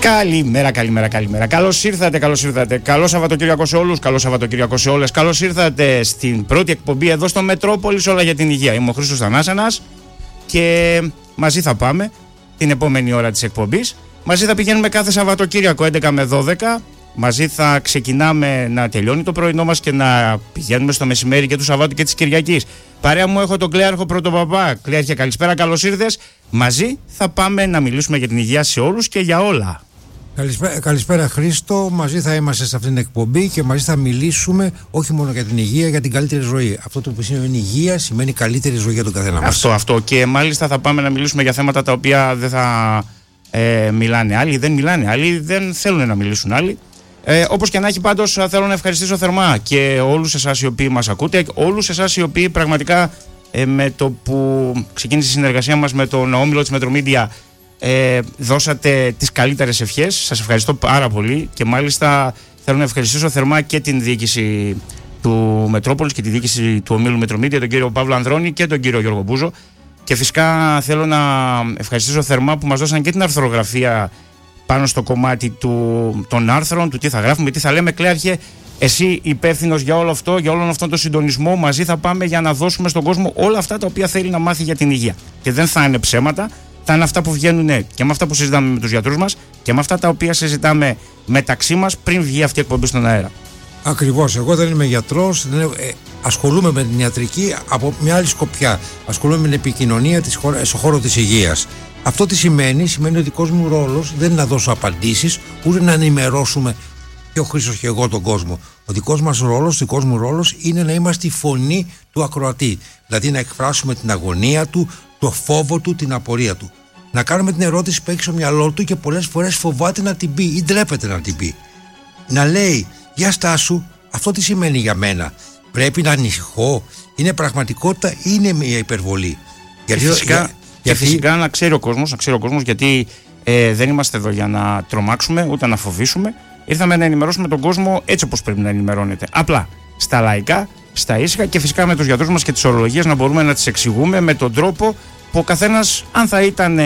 Καλημέρα. Καλώς ήρθατε. Καλό Σαββατοκύριακο σε όλους, καλό Σαββατοκύριακο σε όλες. Καλώς ήρθατε στην πρώτη εκπομπή εδώ στο Μετρόπολης Όλα για την Υγεία. Είμαι ο Χρήστος Θανάσανας και μαζί θα πάμε την επόμενη ώρα της εκπομπής. Μαζί θα πηγαίνουμε κάθε Σαββατοκύριακο 11 με 12. Μαζί θα ξεκινάμε να τελειώνει το πρωινό μας και να πηγαίνουμε στο μεσημέρι και του Σαββάτου και της Κυριακής. Παρέα μου έχω τον Κλέαρχο Πρωτοπαπά. Κλέαρχε, καλησπέρα, καλώς ήρθες. Μαζί θα πάμε να μιλήσουμε για την υγεία σε όλους και για όλα. Καλησπέρα Χρήστο, μαζί θα είμαστε σε αυτήν την εκπομπή και μαζί θα μιλήσουμε όχι μόνο για την υγεία, για την καλύτερη ζωή. Αυτό το που σημαίνει υγεία σημαίνει καλύτερη ζωή για τον καθένα μας. Αυτό και μάλιστα θα πάμε να μιλήσουμε για θέματα τα οποία δεν θα μιλάνε άλλοι, δεν μιλάνε άλλοι, δεν θέλουν να μιλήσουν άλλοι. Όπως και να έχει, πάντως θέλω να ευχαριστήσω θερμά και όλους εσάς οι οποίοι μας ακούτε, όλους εσάς οι οποίοι πραγματικά με το που ξεκίνησε η συνεργασία μας με τον όμιλο της Μετρομίντια δώσατε τις καλύτερες ευχές. Σας ευχαριστώ πάρα πολύ και μάλιστα θέλω να ευχαριστήσω θερμά και την διοίκηση του Μετρόπολης και τη διοίκηση του ομίλου Μετρομίντια, τον κύριο Παύλο Ανδρώνη και τον κύριο Γιώργο Μπούζο, και φυσικά θέλω να ευχαριστήσω θερμά που μας δώσαν και την αρθρογραφία πάνω στο κομμάτι των άρθρων, του τι θα γράφουμε, τι θα λέμε. Κλέαρχε, εσύ υπεύθυνος για όλο αυτό, για όλον αυτόν τον συντονισμό. Μαζί θα πάμε για να δώσουμε στον κόσμο όλα αυτά τα οποία θέλει να μάθει για την υγεία. Και δεν θα είναι ψέματα, θα είναι αυτά που βγαίνουν και με αυτά που συζητάμε με τους γιατρούς μας και με αυτά τα οποία συζητάμε μεταξύ μας πριν βγει αυτή η εκπομπή στον αέρα. Ακριβώς. Εγώ δεν είμαι γιατρός, ασχολούμαι με την ιατρική από μια άλλη σκοπιά. Ασχολούμαι με την επικοινωνία στον χώρο της υγείας. Αυτό τι σημαίνει? Σημαίνει ότι ο δικός μου ρόλος δεν είναι να δώσω απαντήσεις, ούτε να ενημερώσουμε και ο Χρήστος και εγώ τον κόσμο. Ο δικός μου ρόλος είναι να είμαστε η φωνή του ακροατή. Δηλαδή να εκφράσουμε την αγωνία του, το φόβο του, την απορία του. Να κάνουμε την ερώτηση που έχει στο μυαλό του και πολλές φορές φοβάται να την πει ή ντρέπεται να την πει. Να λέει, για στάσου, αυτό τι σημαίνει για μένα? Πρέπει να ανησυχώ? Είναι πραγματικότητα ή είναι μια υπερβολή? Και φυσικά να ξέρει ο κόσμος, γιατί δεν είμαστε εδώ για να τρομάξουμε ούτε να φοβήσουμε. Ήρθαμε να ενημερώσουμε τον κόσμο έτσι όπως πρέπει να ενημερώνεται. Απλά, στα λαϊκά, στα ήσυχα και φυσικά με τους γιατρούς μας και τις ορολογίες να μπορούμε να τις εξηγούμε με τον τρόπο που ο καθένας, αν θα ήταν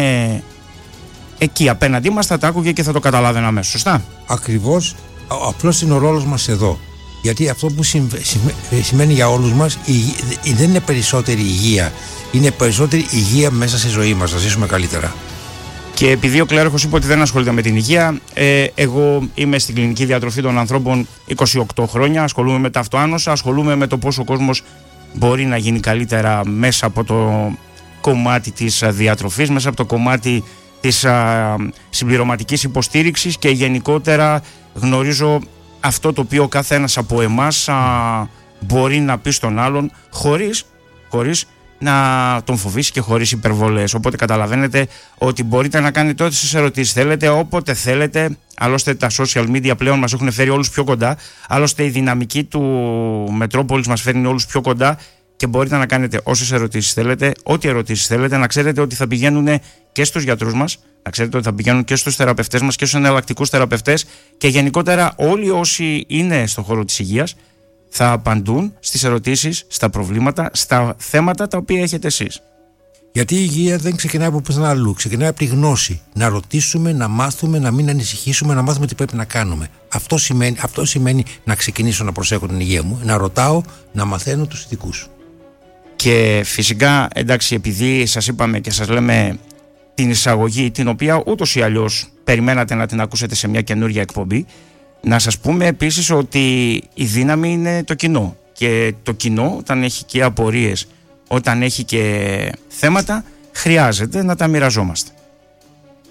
εκεί απέναντί μας, θα τα άκουγε και θα το καταλάβαινε αμέσως. Σωστά? Ακριβώς. Απλώς είναι ο ρόλος μας εδώ. Γιατί αυτό που σημαίνει για όλους μας δεν είναι περισσότερη υγεία. Είναι περισσότερη υγεία μέσα στη ζωή μας, να ζήσουμε καλύτερα. Και επειδή ο Κλέαρχος είπε ότι δεν ασχολείται με την υγεία, εγώ είμαι στην κλινική διατροφή των ανθρώπων 28 χρόνια, ασχολούμαι με τα αυτοάνοσα, ασχολούμαι με το πώς ο κόσμος μπορεί να γίνει καλύτερα μέσα από το κομμάτι της διατροφής, μέσα από το κομμάτι της συμπληρωματικής υποστήριξης και γενικότερα γνωρίζω αυτό το οποίο ο καθένας από εμάς μπορεί να πει στον άλλον χωρίς να τον φοβήσει και χωρίς υπερβολές. Οπότε καταλαβαίνετε ότι μπορείτε να κάνετε όσες ερωτήσεις θέλετε, όποτε θέλετε. Άλλωστε τα social media πλέον μας έχουν φέρει όλους πιο κοντά. Άλλωστε η δυναμική του Μετρόπολης μας φέρνει όλους πιο κοντά και μπορείτε να κάνετε όσες ερωτήσεις θέλετε, ό,τι ερωτήσεις θέλετε. Να ξέρετε ότι θα πηγαίνουν και στους γιατρούς μας, να ξέρετε ότι θα πηγαίνουν και στους θεραπευτές μας και στους εναλλακτικούς θεραπευτές και γενικότερα όλοι όσοι είναι στον χώρο της υγείας θα απαντούν στις ερωτήσεις, στα προβλήματα, στα θέματα τα οποία έχετε εσείς. Γιατί η υγεία δεν ξεκινάει από πουθενά αλλού, ξεκινάει από τη γνώση. Να ρωτήσουμε, να μάθουμε, να μην ανησυχήσουμε, να μάθουμε τι πρέπει να κάνουμε. Αυτό σημαίνει να ξεκινήσω να προσέχω την υγεία μου, να ρωτάω, να μαθαίνω τους ειδικούς. Και φυσικά, εντάξει, επειδή σας είπαμε και σας λέμε την εισαγωγή, την οποία ούτως ή αλλιώς περιμένατε να την ακούσετε σε μια καινούργια εκπομπή, να σας πούμε επίσης ότι η δύναμη είναι το κοινό και το κοινό όταν έχει και απορίες, όταν έχει και θέματα, χρειάζεται να τα μοιραζόμαστε.